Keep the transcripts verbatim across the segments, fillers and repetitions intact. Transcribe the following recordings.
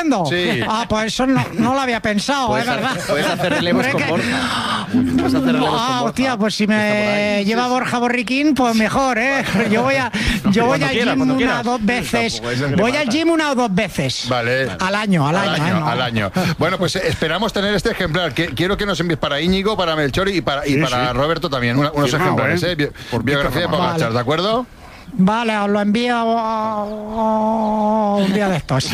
corriendo? Sí. Ah, pues eso no, no lo había pensado, es verdad. Puedes hacer relevos con Borja. Puedes hacer relevos Ah, con Borja. hostia, pues si me lleva Borja Borriquín, pues mejor, ¿eh? Yo voy a, yo voy al gym una o dos veces. Voy al gym una o dos veces. Vale. Al año, al, Al año. año, ¿eh? No. al año. Bueno, pues eh, esperamos tener este ejemplar. Que, quiero que nos envíes para Íñigo, para Melchor y para, y Sí, para sí. Roberto también. Una, unos Firmado, ejemplares, ¿eh? ¿eh? Bi- Por biografía de Víctor Pogačar, Vale. ¿de acuerdo? Vale, os lo envío oh, un día de estos.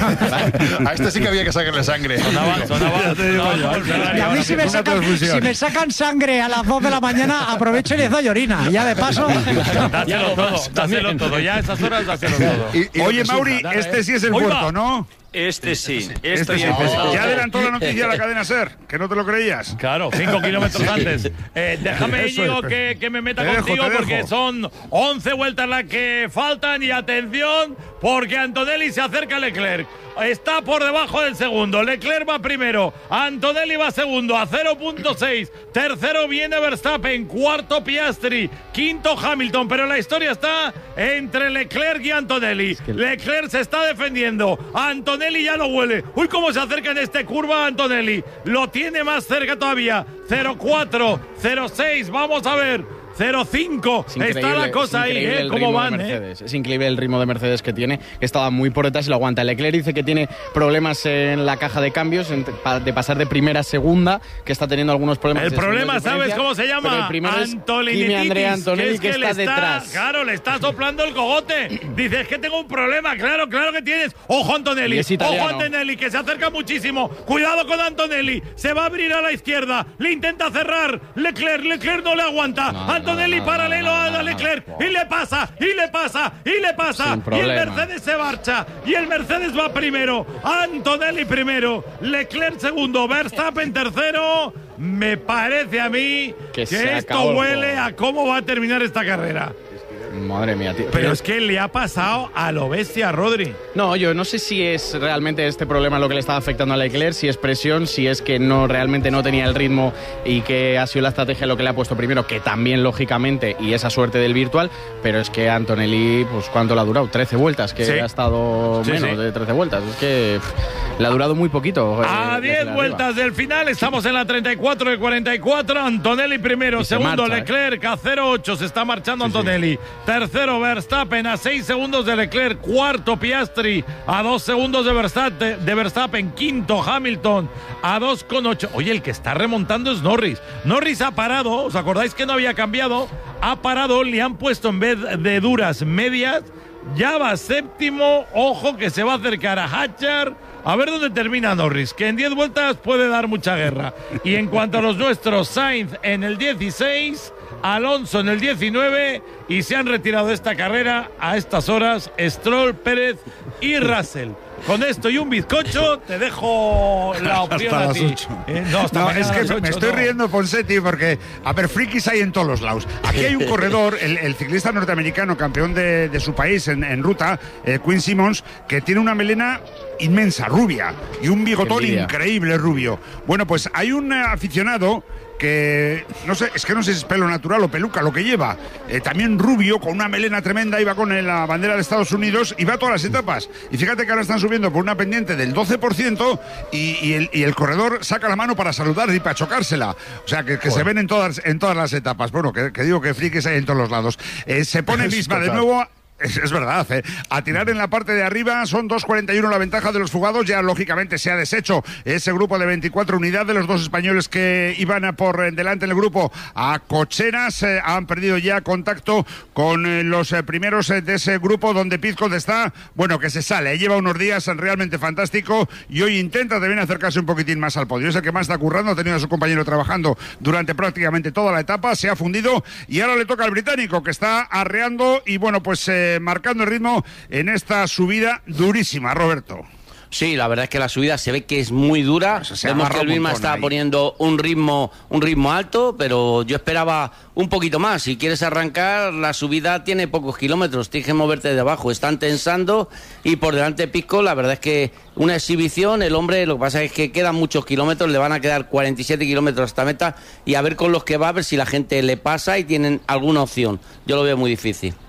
A este sí que había que sacarle sangre. Sonaba, sonaba, sonaba, Y a mí si me, Una sacan, transfusión. si me sacan sangre a las dos de la mañana, aprovecho y les doy orina. Ya de paso... Dáselo todo, dáselo todo. Ya a esas horas, dáselo todo. Y- y lo Oye, que Mauri, surja. este sí es el Hoy va. puerto, ¿no? Este sí, Este estoy sí. empezando. Ya adelantó la noticia a la cadena SER, que no te lo creías. Claro, cinco kilómetros antes. Eh, déjame, Eso Íñigo, es. que, que me meta Te dejo, contigo te dejo. porque son once vueltas las que faltan y atención porque Antonelli se acerca a Leclerc. Está por debajo del segundo. Leclerc va primero. Antonelli va segundo a cero punto seis. Tercero viene Verstappen. Cuarto Piastri. Quinto Hamilton. Pero la historia está entre Leclerc y Antonelli. Leclerc se está defendiendo. Antonelli ya lo huele. Uy, cómo se acerca en este curva Antonelli. Lo tiene más cerca todavía. cero cuatro, cero seis. Vamos a ver. cero cinco. Es Está increíble, la cosa es ahí, increíble ¿eh? el ¿Cómo ritmo van, de eh? Mercedes. Es increíble el ritmo de Mercedes que tiene, que estaba muy por detrás y lo aguanta. Leclerc dice que tiene problemas en la caja de cambios, en- pa- de pasar de primera a segunda, que está teniendo algunos problemas. El de segundos problema, de ¿sabes diferencia, cómo se llama? pero el primero es Antolinitis, Kimi Andrea Antonelli, que, es que, que le está detrás. Claro, le está soplando el cogote. Dice, es que tengo un problema. Claro, claro que tienes. Ojo, Antonelli. Y es italiano. Ojo, Antonelli, que se acerca muchísimo. Cuidado con Antonelli. Se va a abrir a la izquierda. Le intenta cerrar. Leclerc, Leclerc no le aguanta. No, no, Antonelli no, no, paralelo no, no, no, a Leclerc. no. Y le pasa, y le pasa, y le pasa. Sin Y el problema. Mercedes se marcha. Y el Mercedes va primero. Antonelli primero. Leclerc segundo. Verstappen tercero. Me parece a mí Que que, se esto acabó el huele juego. a cómo va a terminar esta carrera. Madre mía, tío. Pero es que le ha pasado a lo bestia a Rodri. No, yo no sé si es realmente este problema lo que le estaba afectando a Leclerc, si es presión, si es que no realmente no tenía el ritmo y que ha sido la estrategia lo que le ha puesto primero, que también lógicamente, y esa suerte del virtual, pero es que Antonelli, pues ¿cuánto le ha durado? trece vueltas, que Sí. ha estado Sí, menos sí. de trece vueltas. Es que pff, le ha durado muy poquito. eh, A desde diez arriba. vueltas del final, estamos en la treinta y cuatro de cuarenta y cuatro. Antonelli primero, Y se segundo marcha, Leclerc a cero ocho, se está marchando Antonelli. Tercero Verstappen a seis segundos de Leclerc. Cuarto Piastri a dos segundos de Verstappen. De Verstappen. Quinto Hamilton a dos coma ocho. Oye, el que está remontando es Norris. Norris ha parado, ¿os acordáis que no había cambiado? Ha parado, le han puesto en vez de duras medias. Ya va séptimo, ojo que se va a acercar a Hatchar. A ver dónde termina Norris, que en diez vueltas puede dar mucha guerra. Y en cuanto a los nuestros, Sainz en el dieciséis, Alonso en el diecinueve, y se han retirado de esta carrera a estas horas Stroll, Pérez y Russell. Con esto y un bizcocho te dejo la opción Hasta a las ti. ocho. Eh, no, hasta No, mañana es a que las me ocho, estoy no. riendo, Ponseti, porque, a ver, frikis hay en todos los lados. Aquí hay un corredor, el, el ciclista norteamericano, campeón de, de su país en, en ruta, eh, Quinn Simmons, que tiene una melena inmensa, rubia, y un bigotón Qué envidia. increíble rubio. Bueno, pues hay un eh, aficionado que, no sé, es que no sé si es pelo natural o peluca lo que lleva, eh, también rubio, con una melena tremenda, iba con la bandera de Estados Unidos y va a todas las etapas. Y fíjate que ahora están subiendo por una pendiente del doce por ciento y, y, el, y el corredor saca la mano para saludar y para chocársela. O sea, que, que se ven en todas, en todas las etapas. Bueno, que, que digo que frikis hay en todos los lados. Eh, se pone misma de nuevo. Es, es verdad, ¿eh? A tirar en la parte de arriba son dos cuarenta y uno la ventaja de los fugados. Ya lógicamente se ha deshecho ese grupo de veinticuatro unidades. Los dos españoles que iban a por delante en el grupo a cocheras eh, han perdido ya contacto con eh, los eh, primeros eh, de ese grupo donde Pizcot está, bueno, que se sale. Eh, lleva unos días realmente fantástico y hoy intenta también acercarse un poquitín más al podio. Es el que más está currando, ha tenido a su compañero trabajando durante prácticamente toda la etapa, se ha fundido y ahora le toca al británico que está arreando y bueno, pues eh, marcando el ritmo en esta subida durísima, Roberto. Sí, la verdad es que la subida se ve que es muy dura. Pues se Vemos agarra que el un Vilma montón está ahí. poniendo un ritmo, un ritmo alto, pero yo esperaba un poquito más. Si quieres arrancar, la subida tiene pocos kilómetros, tienes que moverte de abajo. Están tensando y por delante Pisco, la verdad es que una exhibición, el hombre, lo que pasa es que quedan muchos kilómetros, le van a quedar cuarenta y siete kilómetros hasta meta y a ver con los que va, a ver si la gente le pasa y tienen alguna opción. Yo lo veo muy difícil.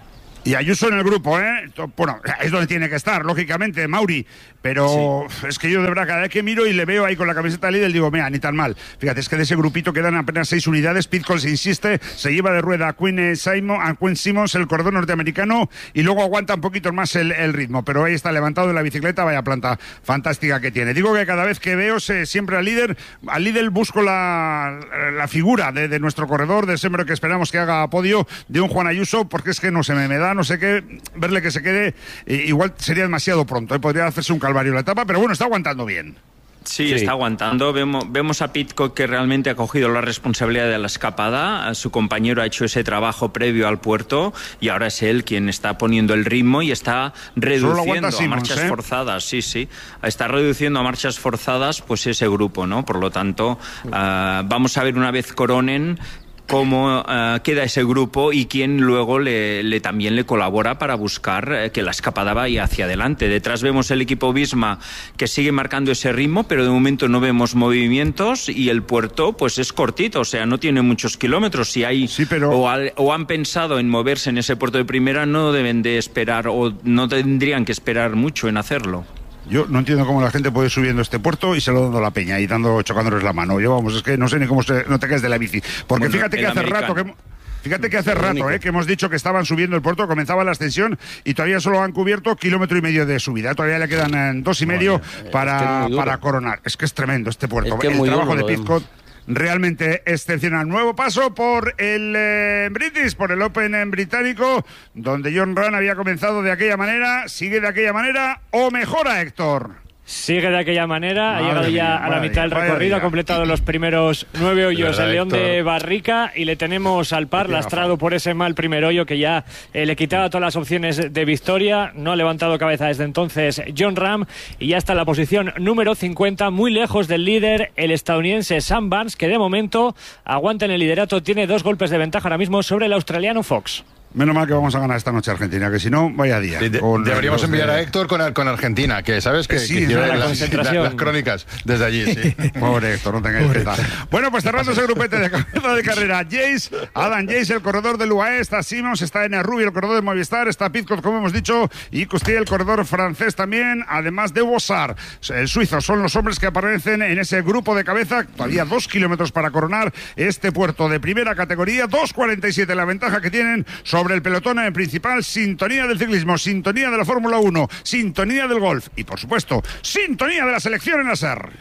Y Ayuso en el grupo, ¿eh? Bueno, es donde tiene que estar, lógicamente, Mauri. Pero sí. Es que yo de verdad, cada vez que miro y le veo ahí con la camiseta líder, digo, mira, ni tan mal. Fíjate, es que de ese grupito quedan apenas seis unidades. Pitcock se insiste, se lleva de rueda a Quinn, Simon, a Quinn Simmons, el corredor norteamericano, y luego aguanta un poquito más el, el ritmo. Pero ahí está levantado de la bicicleta, vaya planta fantástica que tiene. Digo que cada vez que veo se, siempre al líder, al líder busco la, la figura de, de nuestro corredor, de ese hombre que esperamos que haga podio, de un Juan Ayuso, porque es que no se me, me da, no sé qué, verle que se quede, eh, igual sería demasiado pronto, ¿eh? Podría hacerse un calvario la etapa, pero bueno, está aguantando bien. Sí, sí, está aguantando. Vemos, vemos a Pitcock que realmente ha cogido la responsabilidad de la escapada. Su compañero ha hecho ese trabajo previo al puerto y ahora es él quien está poniendo el ritmo y está reduciendo Simmons, a marchas ¿eh? forzadas. Sí, sí. Está reduciendo a marchas forzadas pues ese grupo, ¿no? Por lo tanto, uh, vamos a ver una vez coronen cómo uh, queda ese grupo y quién luego le, le también le colabora para buscar eh, que la escapada vaya hacia adelante. Detrás vemos el equipo Visma que sigue marcando ese ritmo, pero de momento no vemos movimientos y el puerto pues es cortito, o sea, no tiene muchos kilómetros. Si hay sí, pero... o, al, o han pensado en moverse en ese puerto de primera, no deben de esperar o no tendrían que esperar mucho en hacerlo. Yo no entiendo cómo la gente puede ir subiendo este puerto y se lo dando la peña y dando chocándoles la mano. Yo, vamos, es que no sé ni cómo se, no te caes de la bici. Porque bueno, fíjate que hace americano. rato que... Fíjate que hace rato eh, que hemos dicho que estaban subiendo el puerto, comenzaba la extensión y todavía solo han cubierto kilómetro y medio de subida. Todavía le quedan eh, dos y medio bueno, para, es que para coronar. Es que es tremendo este puerto. Es que el trabajo de Pitcock realmente excepcional. Nuevo paso por el eh, British, por el Open en británico, donde Jon Rahm había comenzado de aquella manera, sigue de aquella manera o mejora, Héctor. Sigue de aquella manera, madre ha llegado ya mía, a la mitad del recorrido, ha completado los primeros nueve hoyos verdad, el León Héctor. de Barrica y le tenemos al par lastrado por ese mal primer hoyo que ya eh, le quitaba todas las opciones de victoria. No ha levantado cabeza desde entonces Jon Rahm y ya está en la posición número cincuenta, muy lejos del líder, el estadounidense Sam Burns, que de momento aguanta en el liderato, tiene dos golpes de ventaja ahora mismo sobre el australiano Fox. Menos mal que vamos a ganar esta noche Argentina, que si no, vaya día. De, deberíamos enviar de... a Héctor con, con Argentina, que sabes que, sí, que quiere la las, las, las crónicas desde allí. Sí. Pobre Héctor, no tengáis piedad. Bueno, pues cerrando ese grupete de cabeza de carrera. Jace, Adam Jace, el corredor del U A E, está Simmons, está Enea Rubio, el corredor de Movistar, está Pitcock, como hemos dicho, y Costier, el corredor francés también, además de Bossard. El suizo son los hombres que aparecen en ese grupo de cabeza. Todavía dos kilómetros para coronar este puerto de primera categoría. dos cuarenta y siete la ventaja que tienen sobre el pelotón en principal. Sintonía del ciclismo, sintonía de la Fórmula uno, sintonía del golf y, por supuesto, sintonía de la selección en la S E R.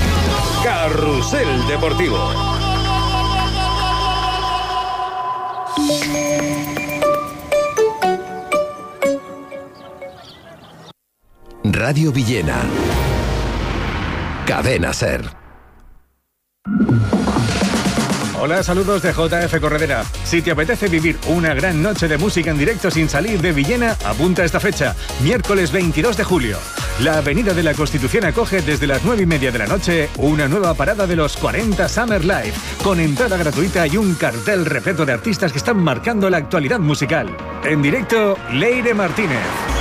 Carrusel Deportivo. Radio Villena. Cadena S E R. Hola, saludos de J F Corredera. Si te apetece vivir una gran noche de música en directo sin salir de Villena, apunta a esta fecha, miércoles veintidós de julio. La Avenida de la Constitución acoge desde las nueve y media de la noche una nueva parada de los cuarenta Summer Live, con entrada gratuita y un cartel repleto de artistas que están marcando la actualidad musical. En directo, Leire Martínez.